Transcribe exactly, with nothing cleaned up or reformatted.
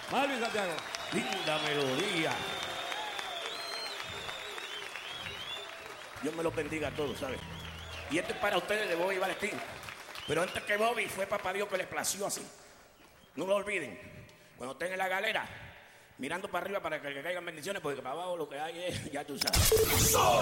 Malvin Santiago. Linda melodía. Dios me los bendiga a todos, ¿sabes? Y esto es para ustedes de Bobby Valentín. Pero antes que Bobby fue papá Dios que le plació así. No lo olviden. Cuando estén en la galera, mirando para arriba para que le caigan bendiciones, porque para abajo lo que hay es, ya tú sabes.